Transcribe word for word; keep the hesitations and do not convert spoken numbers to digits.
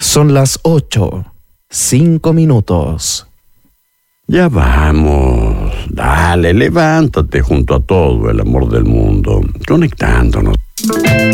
Son las ocho, cinco minutos. Ya vamos, dale, levántate junto a todo el amor del mundo, conectándonos.